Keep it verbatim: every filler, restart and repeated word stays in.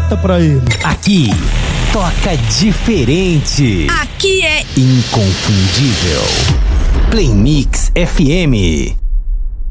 bota pra ele. Aqui, toca diferente. Aqui é inconfundível. Play Mix F M.